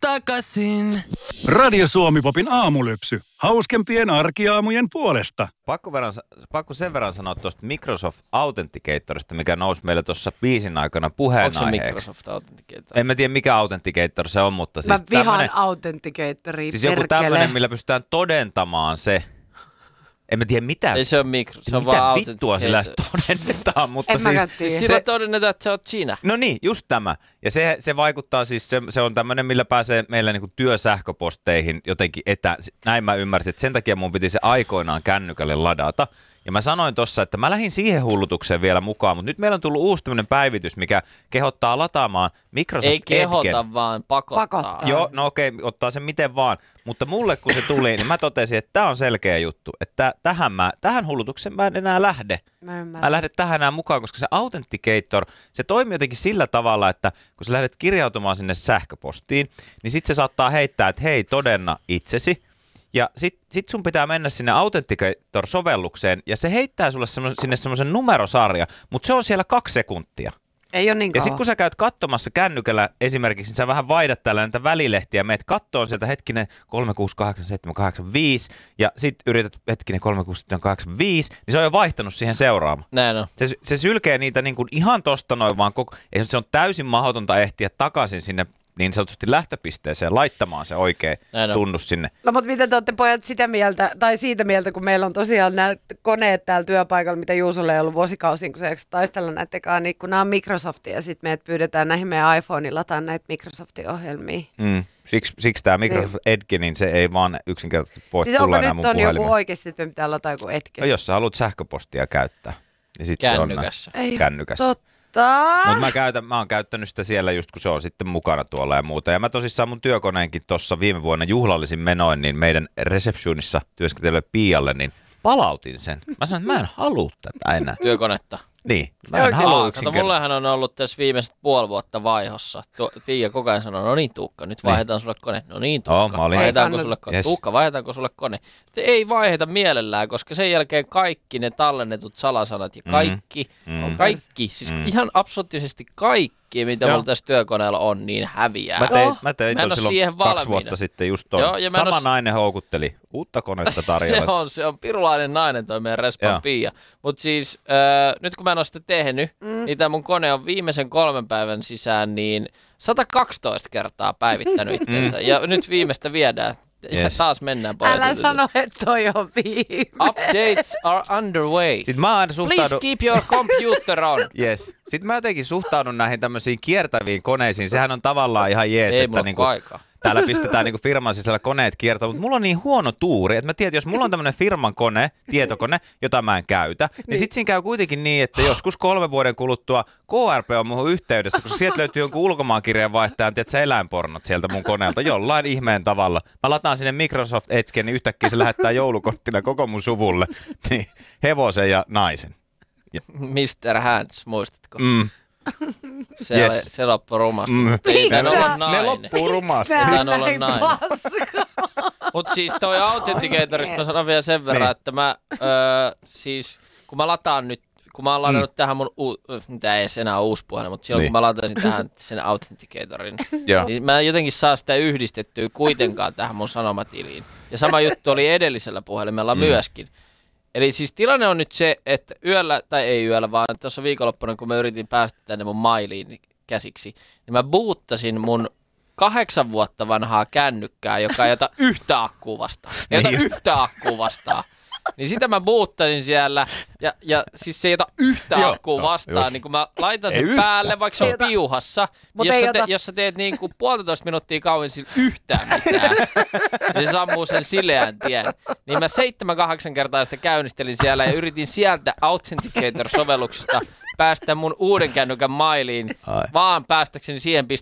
takaisin. Radio Suomi-popin aamulypsy. Hauskempien arkiaamujen puolesta. Pakko sen verran sanoa tuosta Microsoft Authenticatorista, mikä nousi meille tuossa biisin aikana puheenaiheeksi. Onko se Microsoft Authenticator? En mä tiedä mikä Authenticator se on, mutta Mä siis vihaan Authenticatoria, siis joku tämmöinen, millä pystytään todentamaan se. En mä tiedä mitä. Ei se on Microsoft, se on vaan Mitä vittua sillä todennetaan, mutta en siis sillä todennetaan, että sä oot sinä. No niin, just tämä. Ja se vaikuttaa siis, se on tämmöinen, millä pääsee meillä niinku työsähköposteihin jotenkin näin mä ymmärsin, että sen takia mun piti se aikoinaan kännykälle ladata. Ja mä sanoin tossa, että mä lähdin siihen hullutukseen vielä mukaan, mutta nyt meillä on tullut uusi tämmöinen päivitys, mikä kehottaa lataamaan Microsoft Ei kehota, Edgen. vaan pakottaa. Joo, no okei, ottaa sen miten vaan. Mutta mulle kun se tuli, niin mä totesin, että tää on selkeä juttu. Että tähän hullutukseen mä en enää lähde. Mä lähden tähän enää mukaan, koska se Authenticator, se toimii jotenkin sillä tavalla, että kun sä lähdet kirjautumaan sinne sähköpostiin, niin sit se saattaa heittää, että hei, todenna itsesi. Ja sit sun pitää mennä sinne Authenticator-sovellukseen, ja se heittää sulle sinne semmoisen numerosarja, mutta se on siellä 2 sekuntia. Ei ole niin kauan. Ja sit kun sä käyt katsomassa kännykällä esimerkiksi, niin sä vähän vaihdat tällä näitä välilehtiä, meet kattoon sieltä hetkinen 36875, ja sit yrität hetkinen 36785, niin se on jo vaihtanut siihen seuraavaan. Näin on. Se sylkee niitä niin kuin ihan tosta noin vaan se on täysin mahdotonta ehtiä takaisin sinne niin sanotusti lähtöpisteeseen laittamaan se oikea tunnus sinne. No mutta miten te olette pojat siitä mieltä, kun meillä on tosiaan nämä koneet täällä työpaikalla, mitä Juusolle ei ollut vuosikausiin, kun se taistella näiden kanssa, niin kun nämä on Microsoftia ja sitten meidät pyydetään näihin meidän iPhoneiin lataan näitä Microsoftin ohjelmia. Siksi tämä Microsoft Edge, niin se ei vaan yksinkertaisesti voi siis tulla enää mun puhelimeen. Siis onko nyt joku oikeasti, että me pitää lataa joku Edge? No jos sä haluat sähköpostia käyttää. Ja sit Kännykässä. Se on kännykässä. Mutta mä oon käyttänyt sitä siellä just kun se on sitten mukana tuolla ja muuta. Ja mä tosissaan mun työkoneenkin tuossa viime vuonna juhlallisin menoin, niin meidän receptionissa työskentelylle Pialle, niin palautin sen. Mä sanoin, että mä en halua tätä enää. Työkonetta. Niin, mä en halua yksinkertaisesti. Mullehan on ollut tässä viimeiset puoli vuotta vaihossa. Pia koko ajan sanoo, no niin Tuukka, nyt vaihdetaan sulle kone. No niin Tuukka, vaihdetaanko sulle kone? Yes. Tuukka, vaihdetaanko sulle kone? Ei vaiheta mielellään, koska sen jälkeen kaikki ne tallennetut salasanat ja kaikki, siis ihan absoluuttisesti kaikki, mitä mulla tässä työkoneella on, niin häviää. Mä tein silloin 2 vuotta sitten just ton. Sama nainen houkutteli uutta konetta tarjolla. se on pirulainen nainen toi meidän respan Pia. Mutta siis nyt kun mä en ole sitä tehnyt, niin tämä mun kone on viimeisen 3 päivän sisään niin 112 kertaa päivittänyt itseensä. Ja nyt viimeistä viedään. Yes. Taas mennään pojat. Älä sano, että toi on viime. Updates are underway. Sitten mä aina Please keep your computer on. Yes. Sitten mä jotenkin suhtaudun näihin tämmöisiin kiertäviin koneisiin. Sehän on tavallaan ihan jees, ei että niinku täällä pistetään niinku firman sisällä koneet kiertoon, mutta mulla on niin huono tuuri, että mä tiedän, että jos mulla on tämmöinen firman kone, tietokone, jota mä en käytä, niin sit siinä käy kuitenkin niin, että joskus 3 vuoden kuluttua KRP on muhun yhteydessä, koska sieltä löytyy jonkun ulkomaankirjeenvaihtajan, tiedätkö, eläinpornot sieltä mun koneelta jollain ihmeen tavalla. Mä lataan sinne Microsoft Edgen, niin yhtäkkiä se lähettää joulukorttina koko mun suvulle, niin hevosen ja naisen. Ja. Mr. Hands, muistatko? Se loppui rumasti. Ne loppuu rumasti. Mutta siis toi Authenticatorista mä sanon vielä sen verran, että mä siis kun mä lataan nyt, kun mä oon ladannut tähän mun, mitä ei edes enää uusi puhelin, mutta silloin kun mä latasin tähän sen Authenticatorin, niin mä jotenkin saa sitä yhdistettyä kuitenkaan tähän mun sanomatiliin. Ja sama juttu oli edellisellä puhelimella myöskin. Eli siis tilanne on nyt se, että yöllä, tai ei yöllä, vaan tuossa viikonloppuna, kun mä yritin päästä tänne mun mailiin käsiksi, niin mä boottasin mun 8 vuotta vanhaa kännykkää, joka ei ota yhtä akkua vastaan. Niin sitä mä boottasin siellä, ja siis se ei ota yhtä akkua vastaan, niin kun mä laitan sen päälle, vaikka se on piuhassa, jos sä teet niin kuin 1,5 minuuttia kauan sillä yhtään mitään, niin se sammuu sen sileän tien. Niin mä 7-8 kertaa sitä käynnistelin siellä ja yritin sieltä Authenticator-sovelluksesta päästä mun uuden kännykän mailiin, vaan päästäkseni siihen